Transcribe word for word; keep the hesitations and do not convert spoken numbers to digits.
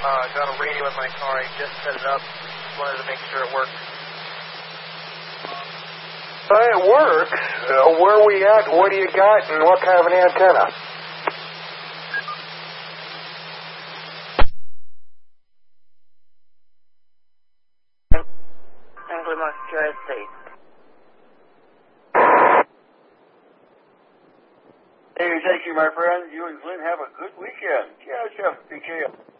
Uh, got a radio in my car. I just set it up. Just wanted to make sure it works. Uh, it works. Uh, where are we at? What do you got? And what kind of an antenna? Anglo-Mark, United States. Hey, thank you, my friend. You and Glenn have a good weekend. Yeah, Chef. Be careful.